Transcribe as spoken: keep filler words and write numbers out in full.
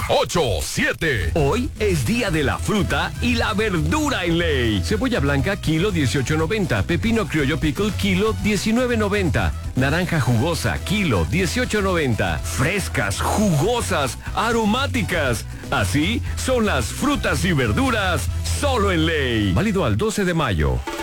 ocho siete. Hoy es día de la fruta y la verdura en Ley. Cebolla blanca, kilo dieciocho noventa. Pepino criollo pickle, kilo diecinueve noventa. Naranja jugosa, kilo dieciocho noventa. Frescas, jugosas, aromáticas. Así son las frutas y verduras solo en Ley. Válido al doce de mayo.